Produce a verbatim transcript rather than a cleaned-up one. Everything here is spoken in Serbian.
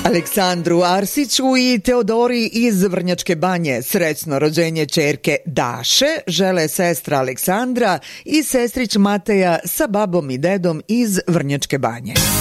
Aleksandru Arsiću i Teodori iz Vrnjačke Banje srećno rođenje ćerke Daše žele sestra Aleksandra i sestrić Mateja sa babom i dedom iz Vrnjačke Banje.